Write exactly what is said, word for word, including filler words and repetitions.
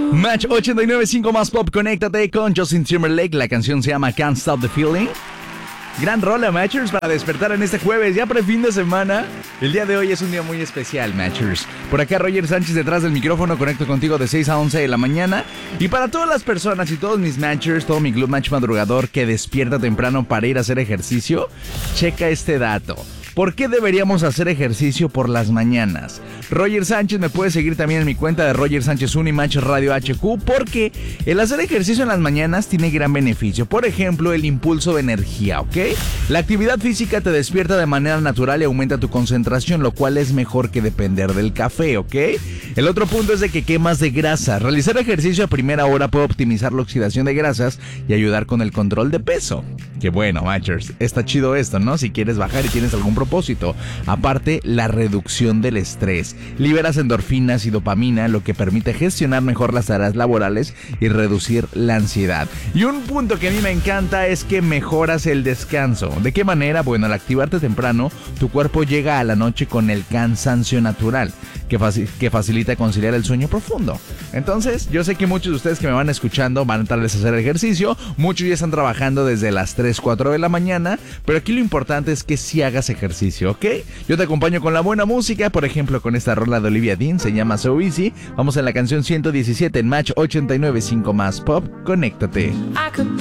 Match ochenta y nueve punto cinco más pop, conéctate con Justin Timberlake. La canción se llama Can't Stop the Feeling. Gran rola, Matchers, para despertar en este jueves, ya pre-fin de semana. El día de hoy es un día muy especial, Matchers. Por acá Roger Sánchez detrás del micrófono, conecto contigo de seis a once de la mañana. Y para todas las personas y todos mis Matchers, todo mi club Match madrugador que despierta temprano para ir a hacer ejercicio, checa este dato. ¿Por qué deberíamos hacer ejercicio por las mañanas? Roger Sánchez me puede seguir también en mi cuenta de Roger Sánchez uno y Match Radio H Q, porque el hacer ejercicio en las mañanas tiene gran beneficio. Por ejemplo, el impulso de energía, ¿ok? La actividad física te despierta de manera natural y aumenta tu concentración, lo cual es mejor que depender del café, ¿ok? El otro punto es de que quemas de grasa. Realizar ejercicio a primera hora puede optimizar la oxidación de grasas y ayudar con el control de peso. Que bueno, Matchers, está chido esto, ¿no? Si quieres bajar y tienes algún propósito. Aparte, la reducción del estrés. Liberas endorfinas y dopamina, lo que permite gestionar mejor las tareas laborales y reducir la ansiedad. Y un punto que a mí me encanta es que mejoras el descanso. ¿De qué manera? Bueno, al activarte temprano, tu cuerpo llega a la noche con el cansancio natural, que, faci- que facilita conciliar el sueño profundo. Entonces, yo sé que muchos de ustedes que me van escuchando van tal vez a hacer ejercicio, muchos ya están trabajando desde las tres, cuatro de la mañana, pero aquí lo importante es que sí hagas ejercicio, ¿ok? Yo te acompaño con la buena música, por ejemplo con esta rola de Olivia Dean, se llama So Easy. Vamos en la canción ciento diecisiete en Match ochenta y nueve punto cinco más pop, conéctate.